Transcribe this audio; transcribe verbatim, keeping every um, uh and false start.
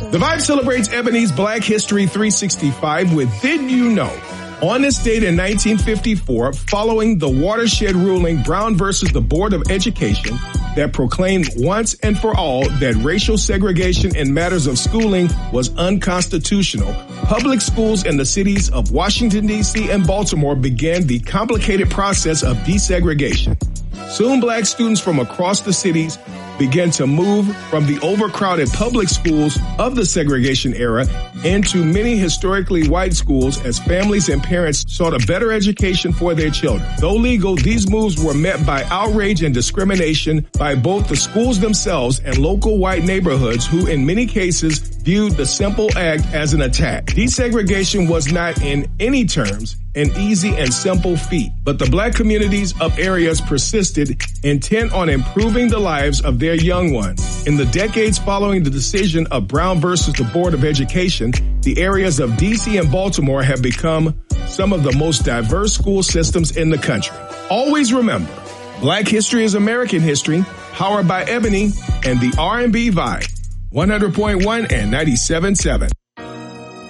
The Vibe celebrates Ebony's Black History three sixty-five with Did You Know? On this date in nineteen fifty-four, following the watershed ruling Brown versus the Board of Education that proclaimed once and for all that racial segregation in matters of schooling was unconstitutional, public schools in the cities of Washington, D C and Baltimore began the complicated process of desegregation. Soon black students from across the cities began to move from the overcrowded public schools of the segregation era into many historically white schools as families and parents sought a better education for their children. Though legal, these moves were met by outrage and discrimination by both the schools themselves and local white neighborhoods who in many cases viewed the simple act as an attack. Desegregation was not in any terms an easy and simple feat, but the black communities of areas persisted, intent on improving the lives of their young ones. In the decades following the decision of Brown versus the Board of Education, the areas of D C and Baltimore have become some of the most diverse school systems in the country. Always remember, Black history is American history, powered by Ebony and the R and B Vibe, one hundred point one and ninety-seven point seven.